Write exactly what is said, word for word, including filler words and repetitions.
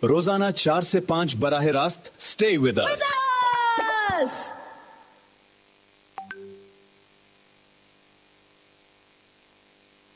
रोजाना चार से पांच बराह रास्त स्टे विद अस।